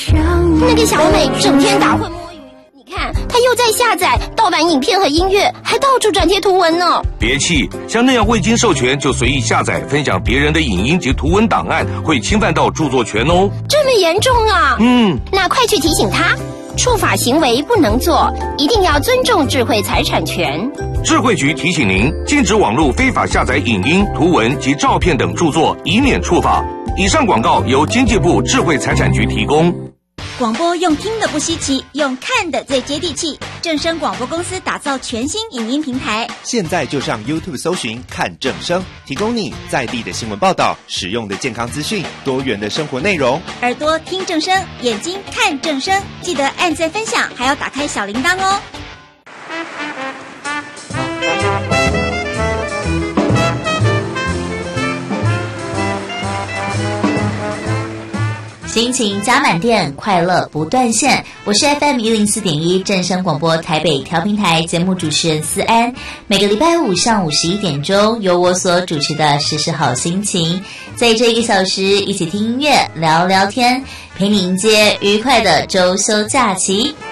那个小美整天打混摸鱼，你看她又在下载盗版影片和音乐，还到处转贴图文呢。 别气，像那样未经授权就随意下载分享别人的影音及图文档案，会侵犯到著作权哦。 这么严重啊？那快去提醒他，触法行为不能做，一定要尊重智慧财产权。 智慧局提醒您，禁止网络非法下载影音、图文及照片等著作，以免触法。以上广告由经济部智慧财产局提供。 广播用听的不稀奇，用看的最接地气。正声广播公司打造全新影音平台， 现在就上 YouTube 搜寻看正声，提供你在地的新闻报道、实用的健康资讯、多元的生活内容。 耳朵听正声，眼睛看正声，记得按赞分享，还要打开小铃铛哦。 心情加满电，快乐不断线。我是 FM104.1 正声广播台北调频台节目主持人思安。每个礼拜五上午11点钟，由我所主持的时时好心情，在这1个小时一起听音乐、聊聊天，陪你迎接愉快的周休假期。